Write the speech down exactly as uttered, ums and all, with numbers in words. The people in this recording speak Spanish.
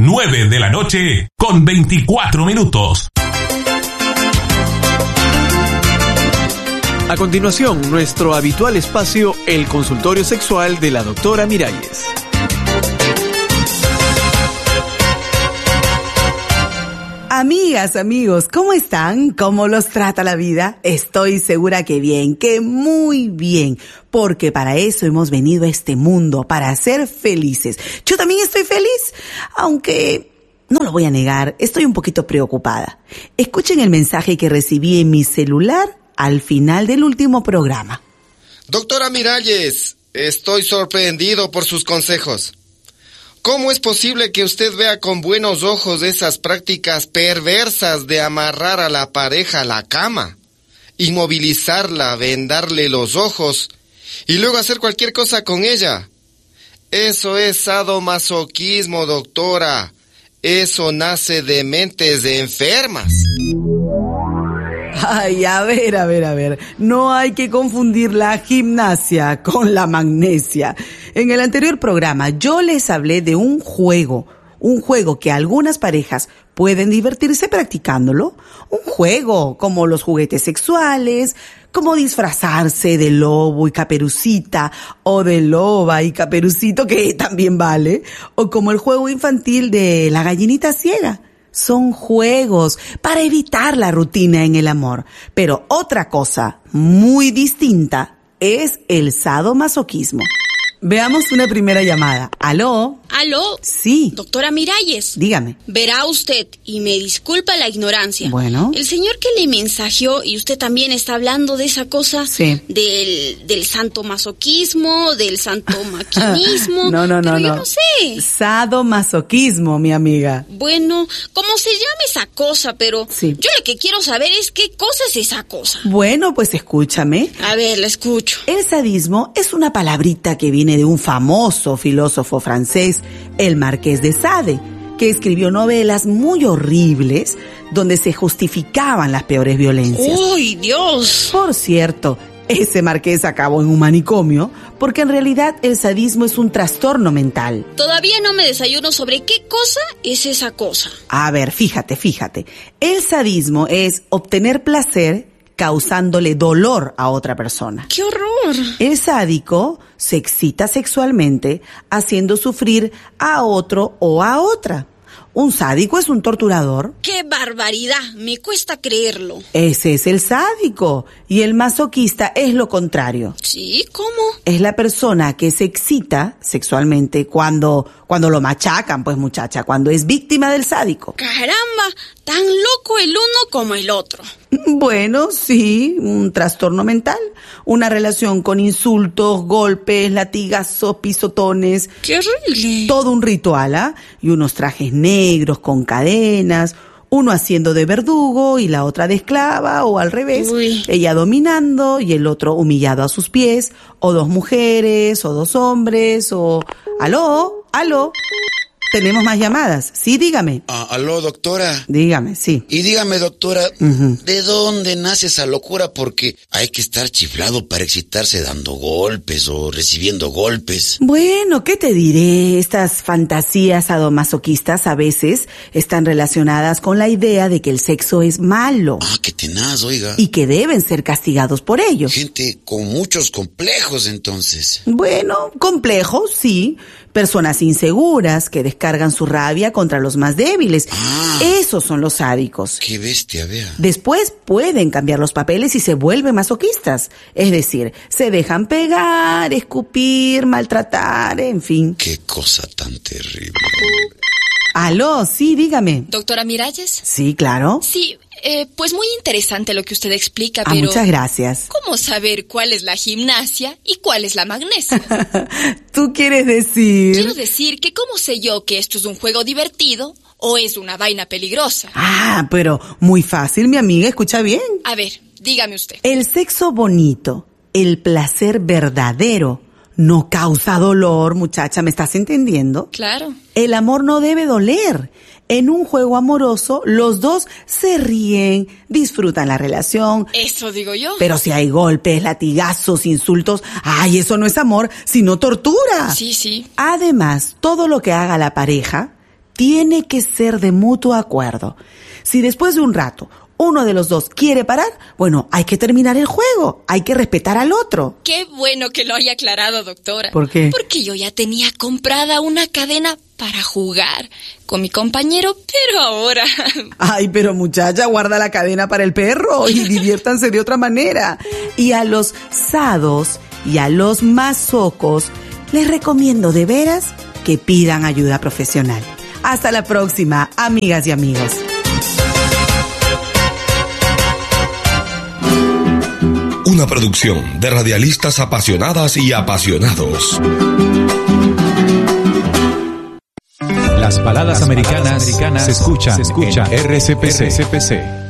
nueve de la noche con veinticuatro minutos. A continuación, nuestro habitual espacio, el consultorio sexual de la doctora Miralles. Amigas, amigos, ¿cómo están? ¿Cómo los trata la vida? Estoy segura que bien, que muy bien, porque para eso hemos venido a este mundo, para ser felices. Yo también estoy feliz, aunque no lo voy a negar, estoy un poquito preocupada. Escuchen el mensaje que recibí en mi celular al final del último programa. Doctora Miralles, estoy sorprendido por sus consejos. ¿Cómo es posible que usted vea con buenos ojos esas prácticas perversas de amarrar a la pareja a la cama, inmovilizarla, vendarle los ojos y luego hacer cualquier cosa con ella? Eso es sadomasoquismo, doctora. Eso nace de mentes enfermas. Ay, a ver, a ver, a ver. No hay que confundir la gimnasia con la magnesia. En el anterior programa yo les hablé de un juego, un juego que algunas parejas pueden divertirse practicándolo. Un juego como los juguetes sexuales, como disfrazarse de lobo y caperucita, o de loba y caperucito, que también vale, o como el juego infantil de la gallinita ciega. Son juegos para evitar la rutina en el amor. Pero otra cosa muy distinta es el sadomasoquismo. Veamos una primera llamada. ¿Aló? ¿Aló? Sí. Doctora Miralles. Dígame. Verá usted, y me disculpa la ignorancia. Bueno. El señor que le mensajeó, y usted también está hablando de esa cosa, sí, del, del santo masoquismo, del santo maquinismo. no, no, no, pero no. yo no sé. Sadomasoquismo, mi amiga. Bueno, como se llame esa cosa, pero sí, yo lo que quiero saber es qué cosa es esa cosa. Bueno, pues escúchame. A ver, la escucho. El sadismo es una palabrita que viene de un famoso filósofo francés, el Marqués de Sade, que escribió novelas muy horribles donde se justificaban las peores violencias. ¡Uy, Dios! Por cierto, ese marqués acabó en un manicomio porque en realidad el sadismo es un trastorno mental. Todavía no me desayuno sobre qué cosa es esa cosa. A ver, fíjate, fíjate. El sadismo es obtener placer causándole dolor a otra persona. ¡Qué horror! El sádico se excita sexualmente haciendo sufrir a otro o a otra. ¿Un sádico es un torturador? ¡Qué barbaridad! Me cuesta creerlo. Ese es el sádico. Y el masoquista es lo contrario. ¿Sí? ¿Cómo? Es la persona que se excita sexualmente cuando, cuando lo machacan, pues muchacha, cuando es víctima del sádico. ¡Caramba! Tan loco el uno como el otro. Bueno, sí, un trastorno mental. Una relación con insultos, golpes, latigazos, pisotones. ¡Qué horrible! Todo un ritual, ¿ah? Y unos trajes negros con cadenas, uno haciendo de verdugo y la otra de esclava, o al revés. Uy. Ella dominando y el otro humillado a sus pies, o dos mujeres, o dos hombres, o... ¿Aló? ¿Aló? Tenemos más llamadas. Sí, dígame. Ah, aló, doctora. Dígame, sí. Y dígame, doctora, uh-huh. ¿de dónde nace esa locura? Porque hay que estar chiflado para excitarse dando golpes o recibiendo golpes. Bueno, ¿qué te diré? Estas fantasías sadomasoquistas a veces están relacionadas con la idea de que el sexo es malo. Ah, qué tenaz, oiga. Y que deben ser castigados por ello. Gente con muchos complejos, entonces. Bueno, complejos, sí. Personas inseguras que descargan su rabia contra los más débiles. Ah, esos son los sádicos. Qué bestia, vea. Después pueden cambiar los papeles y se vuelven masoquistas. Es decir, se dejan pegar, escupir, maltratar, en fin. Qué cosa tan terrible. Aló, sí, dígame. ¿Doctora Miralles? Sí, claro. Sí, eh, pues muy interesante lo que usted explica, ah, pero... muchas gracias. ¿Cómo saber cuál es la gimnasia y cuál es la magnesia? ¿Tú quieres decir? Quiero decir que ¿cómo sé yo que esto es un juego divertido o es una vaina peligrosa? Ah, pero muy fácil, mi amiga, escucha bien. A ver, dígame usted. El sexo bonito, el placer verdadero, no causa dolor, muchacha, ¿me estás entendiendo? Claro. El amor no debe doler. En un juego amoroso, los dos se ríen, disfrutan la relación. Eso digo yo. Pero si hay golpes, latigazos, insultos, ¡ay, eso no es amor, sino tortura! Sí, sí. Además, todo lo que haga la pareja tiene que ser de mutuo acuerdo. Si después de un rato uno de los dos quiere parar, bueno, hay que terminar el juego, hay que respetar al otro. Qué bueno que lo haya aclarado, doctora. ¿Por qué? Porque yo ya tenía comprada una cadena para jugar con mi compañero, pero ahora... Ay, pero muchacha, guarda la cadena para el perro y diviértanse de otra manera. Y a los sados y a los masocos les recomiendo de veras que pidan ayuda profesional. Hasta la próxima, amigas y amigos. Una producción de radialistas apasionadas y apasionados. Las baladas, Las americanas, baladas americanas se escuchan, se escuchan en R C P C.